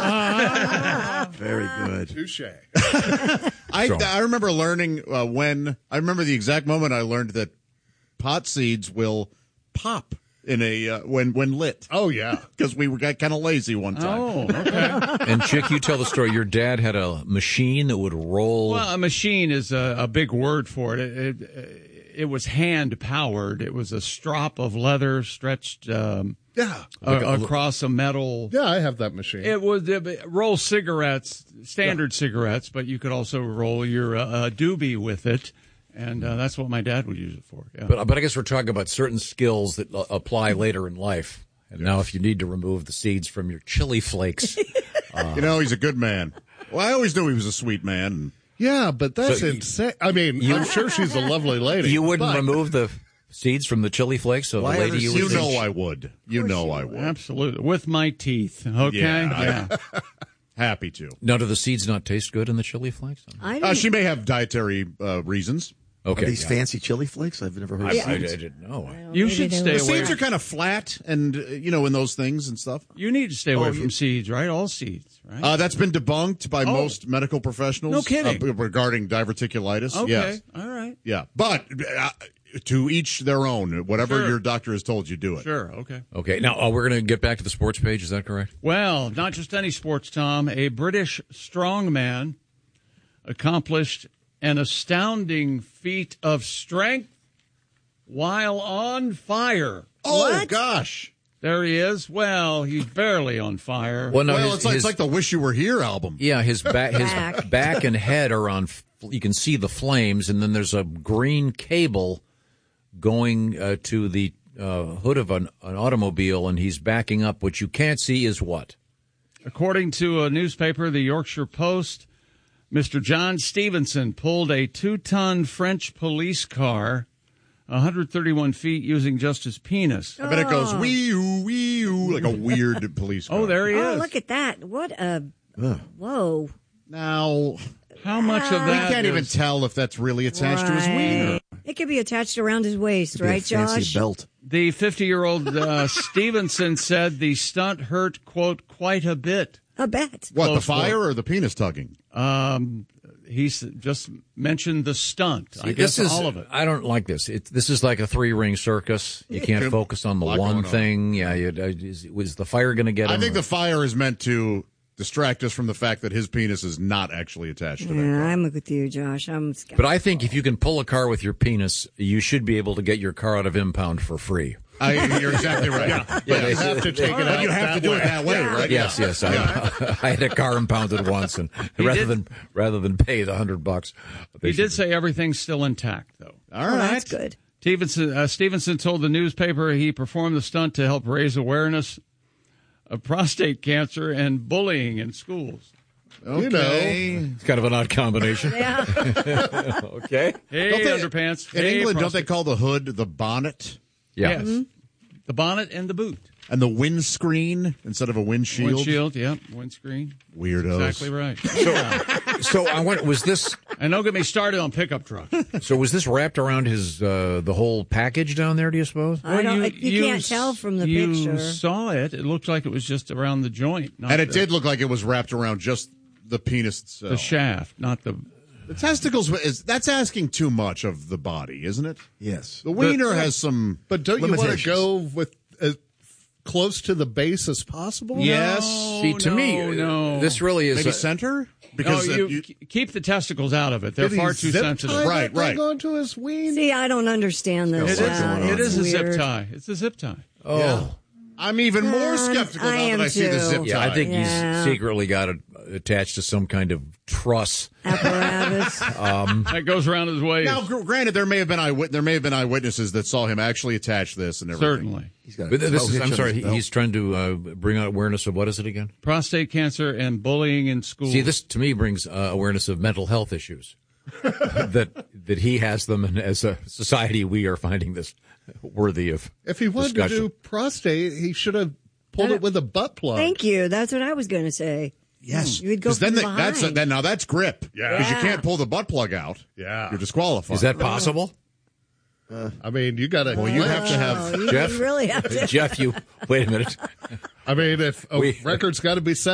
Very good. Touche. I remember learning I remember the exact moment I learned that pot seeds will pop in a when lit. Oh, yeah. Because we got kind of lazy one time. Oh, okay. And Chick, you tell the story. Your dad had a machine that would roll. Well, a machine is a big word for it. It was hand powered. It was a strop of leather stretched across a metal. Yeah, I have that machine. It would roll cigarettes, standard cigarettes, but you could also roll your doobie with it. And that's what my dad would use it for. Yeah. But I guess we're talking about certain skills that apply later in life. And now if you need to remove the seeds from your chili flakes. He's a good man. Well, I always knew he was a sweet man. Yeah, but that's insane. I mean, I'm sure she's a lovely lady. You wouldn't remove the seeds from the chili flakes of a lady you would I would. I would. Absolutely. With my teeth. Okay? Yeah. Happy to. Now, do the seeds not taste good in the chili flakes? She may have dietary reasons. Okay. Are these fancy chili flakes? I've never heard of I seeds. didn't know. Well, you should stay away. The seeds are kind of flat and, in those things and stuff. You need to stay away from seeds, right? All seeds, right? That's been debunked by most medical professionals. No kidding. Regarding diverticulitis. Okay. Yes. All right. Yeah. But to each their own. Whatever your doctor has told you, do it. Sure. Okay. Okay. Now, we're going to get back to the sports page. Is that correct? Well, not just any sports, Tom. A British strongman accomplished an astounding feat of strength while on fire. Oh, What? gosh. There he is. Well, he's barely on fire. Well, no, It's like the Wish You Were Here album. Yeah, his back and head are on. You can see the flames, and then there's a green cable going to the hood of an automobile, and he's backing up. What you can't see is what? According to a newspaper, the Yorkshire Post, Mr. John Stevenson pulled a 2-ton French police car 131 feet using just his penis. I bet it goes wee-oo, like a weird police car. Oh, there he is. Oh, look at that. What a... Whoa. Now, How much of we that can't even tell if that's really attached to his wiener. It could be attached around his waist, right, fancy Josh? belt. The 50-year-old Stevenson said the stunt hurt, quote, quite a bit. I bet. What, the Close fire or the penis tugging? He's just mentioned the stunt. I guess all of it. I don't like this. This is like a 3-ring circus. You can't focus on the one thing. Yeah, was the fire going to get him? I think the fire is meant to distract us from the fact that his penis is not actually attached to that Yeah, car. I'm with you, Josh. I'm skeptical. But I think if you can pull a car with your penis, you should be able to get your car out of impound for free. You're exactly right. But you have to take it out. You have to do it that way, right? Yes. I had a car impounded once, and rather than pay the $100, He did say everything's still intact, though. All right. That's good. Stevenson told the newspaper he performed the stunt to help raise awareness of prostate cancer and bullying in schools. Okay. It's kind of an odd combination. Yeah. Okay. Hey, underpants. In Hey, England, don't they prostate. call the hood the bonnet? Yeah. Yes. The bonnet and the boot. And the windscreen instead of a windshield? Windshield, yep. Windscreen. Weirdos. Exactly right. So I went. Was this? And don't get me started on pickup trucks. So was this wrapped around his the whole package down there? Do you suppose? I don't, you can't tell from the picture. You saw it. It looked like it was just around the joint. And it did look like it was wrapped around just the penis itself. The shaft, not the... The testicles, that's asking too much of the body, isn't it? Yes. The wiener has some But don't you want to limitations. go with as close to the base as possible? Yes. See, to me, this really is Maybe center? Because you keep the testicles out of it. They're Did he far too zip sensitive. tie that thing onto his ween? See, I don't understand this. It is a It's zip weird. tie. It's a zip tie. Oh. Yeah. I'm even more skeptical I now am that I see the too. zip tie. Yeah, I think Yeah. he's secretly got it attached to some kind of truss. Apparatus. That goes around his waist. Now, granted, there may have been eyewitnesses that saw him actually attach this and everything. Certainly. He's got But a I'm sorry, he's trying to bring out awareness of what is it again? Prostate cancer and bullying in schools. See, this to me brings awareness of mental health issues. that he has them, and as a society, we are finding this worthy of If he wanted discussion. to do prostate, he should have pulled it with a butt plug. Thank you. That's what I was going to say. Yes. You would go 'Cause from then behind. that's grip. Yeah. Because you can't pull the butt plug out. Yeah. You're disqualified. Is that possible? I mean, you got to. Well, you have to have You Jeff? really have to. Jeff, wait a minute. I mean, if a record's got to be set.